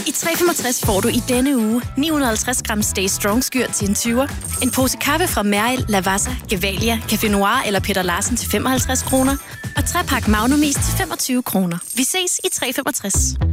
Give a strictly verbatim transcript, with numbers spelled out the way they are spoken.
I tre femogtres får du i denne uge ni hundrede og halvtreds gram Stay Strong Skyr til en tyver, en pose kaffe fra Merrill, Lavazza, Gevalia, Café Noir eller Peter Larsen til femoghalvtreds kroner, og tre pakke Magnumis til femogtyve kroner. Vi ses i tre femogtres.